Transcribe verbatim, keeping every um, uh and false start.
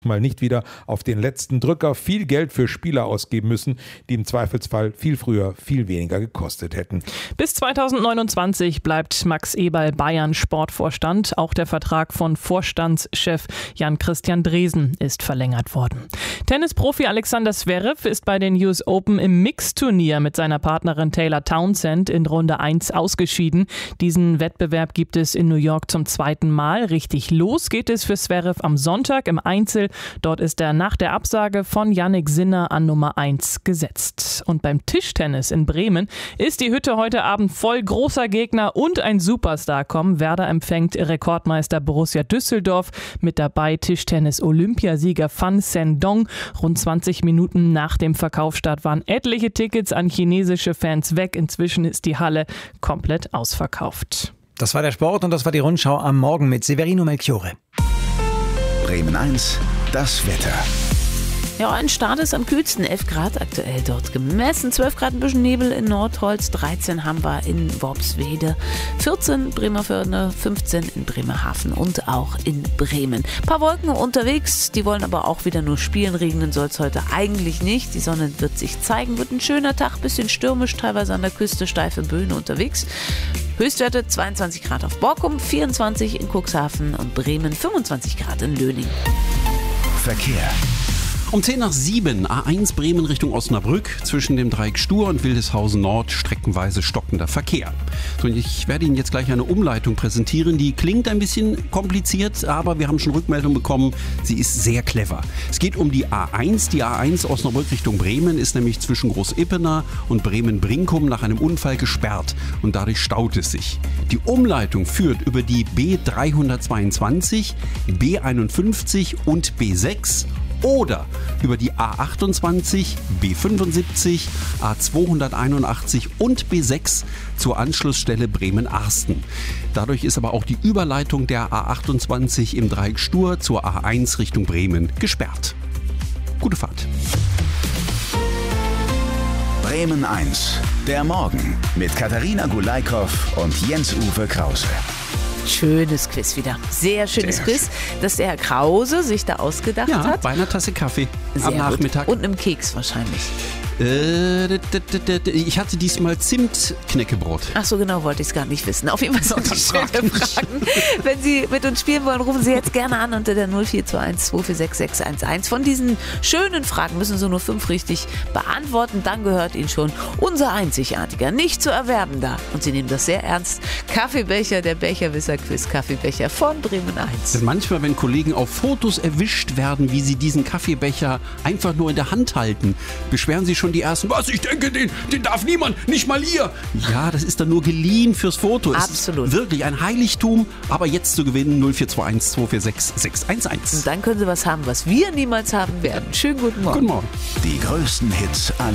mal nicht wieder auf den letzten Drücker viel Geld für Spieler ausgeben müssen, die im Zweifelsfall viel früher viel weniger gekostet hätten. Bis zweitausendneunundzwanzig bleibt Max Eberl Bayern Sportvorstand. Auch der Vertrag von Vorstandschef Jan-Christian Dresen ist verlängert worden. Tennisprofi Alexander Zverev ist bei den U S Open im Mixturnier mit seiner Partnerin Taylor Townsend in Runde eins ausgeschieden. Diesen Wettbewerb gibt es in New York zum zweiten Mal. Richtig los geht es für Zverev am Sonntag im Einzel. Dort ist er nach der Absage von Jannik Sinner an Nummer eins gesetzt. Und beim Tischtennis in Bremen ist die Hütte heute Abend voll. Großer Gegner und ein Superstar kommen. Werder empfängt Rekordmeister Borussia Düsseldorf. Mit dabei Tischtennis-Olympiasieger Fan Zhendong. Rund zwanzig Minuten nach dem Verkaufsstart waren etliche Tickets an chinesische Fans weg. Inzwischen ist die Halle komplett ausverkauft. Das war der Sport und das war die Rundschau am Morgen mit Severino Melchiore. Bremen eins, das Wetter. Ja, ein Start ist am kühlsten, elf Grad aktuell dort gemessen, zwölf Grad ein bisschen Nebel in Nordholz, dreizehn haben wir in Worpswede, vierzehn Bremervörde, fünfzehn in Bremerhaven und auch in Bremen. Ein paar Wolken unterwegs, die wollen aber auch wieder nur spielen, regnen soll es heute eigentlich nicht, die Sonne wird sich zeigen, wird ein schöner Tag, bisschen stürmisch, teilweise an der Küste steife Böen unterwegs. Höchstwerte zweiundzwanzig Grad auf Borkum, vierundzwanzig in Cuxhaven und Bremen, fünfundzwanzig Grad in Löning. Verkehr. Um zehn nach sieben, A eins Bremen Richtung Osnabrück, zwischen dem Dreieck Stur und Wildeshausen Nord streckenweise stockender Verkehr. So, und ich werde Ihnen jetzt gleich eine Umleitung präsentieren, die klingt ein bisschen kompliziert, aber wir haben schon Rückmeldung bekommen, sie ist sehr clever. Es geht um die A eins, die A eins Osnabrück Richtung Bremen ist nämlich zwischen Groß-Ippener und Bremen-Brinkum nach einem Unfall gesperrt und dadurch staut es sich. Die Umleitung führt über die B dreihundertzweiundzwanzig, B einundfünfzig und B sechs oder über die A achtundzwanzig, B fünfundsiebzig, A zweihunderteinundachtzig und B sechs zur Anschlussstelle Bremen-Arsten. Dadurch ist aber auch die Überleitung der A achtundzwanzig im Dreieck Stur zur A eins Richtung Bremen gesperrt. Gute Fahrt. Bremen eins, der Morgen mit Katharina Gulaikow und Jens-Uwe Krause. Schönes Quiz wieder. Sehr schönes Sehr Quiz, schön. Das der Herr Krause sich da ausgedacht ja, hat. Bei einer Tasse Kaffee Sehr am Nachmittag. Gut. Und einem Keks wahrscheinlich. Äh, ich hatte diesmal Zimt-Knäckebrot. Ach so, genau, wollte ich es gar nicht wissen. Auf jeden Fall sind Sie schöne Fragen. Wenn Sie mit uns spielen wollen, rufen Sie jetzt gerne an unter der null vier zwei eins zwei vier sechs sechs eins eins. Von diesen schönen Fragen müssen Sie nur fünf richtig beantworten. Dann gehört Ihnen schon unser einzigartiger, nicht zu erwerbender, und Sie nehmen das sehr ernst, Kaffeebecher, der Becherwisser-Quiz Kaffeebecher von Bremen eins. Denn manchmal, wenn Kollegen auf Fotos erwischt werden, wie sie diesen Kaffeebecher einfach nur in der Hand halten, beschweren sie schon die ersten, was, ich denke, den, den darf niemand, nicht mal ihr. Ja, das ist dann nur geliehen fürs Foto. Absolut. Es ist wirklich ein Heiligtum, aber jetzt zu gewinnen null vier zwei eins zwei vier sechs sechs eins eins. Und dann können Sie was haben, was wir niemals haben werden. Schönen guten Morgen. Guten Morgen. Die größten Hits aller